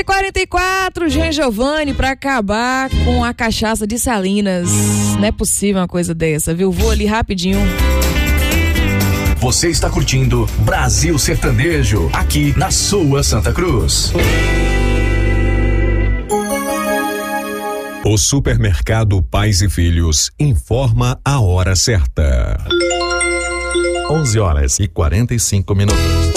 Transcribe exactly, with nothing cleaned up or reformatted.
quarenta e quatro, Jean Giovanni, pra acabar com a cachaça de Salinas. Não é possível uma coisa dessa, viu? Vou ali rapidinho. Você está curtindo Brasil Sertanejo, aqui na sua Santa Cruz. O Supermercado Pais e Filhos informa a hora certa. onze horas e quarenta e cinco minutos.